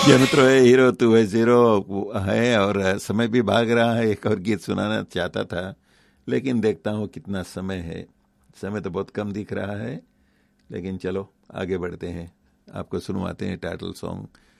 ये मित्रों है, हीरो तू है जीरो है, और समय भी भाग रहा है। एक और गीत सुनाना चाहता था, लेकिन देखता हूँ कितना समय है। समय तो बहुत कम दिख रहा है, लेकिन चलो आगे बढ़ते हैं। आपको सुनवाते हैं टाइटल सॉन्ग